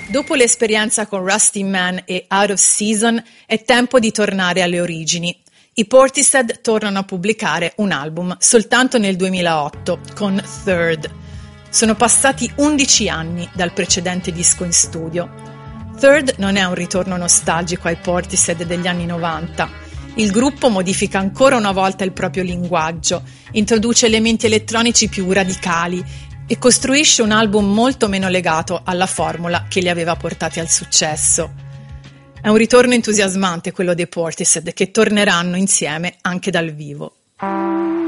Dopo l'esperienza con Rusty Man e Out of Season è tempo di tornare alle origini. I Portishead tornano a pubblicare un album soltanto nel 2008 con Third. Sono passati 11 anni dal precedente disco in studio. Third non è un ritorno nostalgico ai Portishead degli anni 90. Il gruppo modifica ancora una volta il proprio linguaggio, introduce elementi elettronici più radicali e costruisce un album molto meno legato alla formula che li aveva portati al successo. È un ritorno entusiasmante quello dei Portishead, che torneranno insieme anche dal vivo.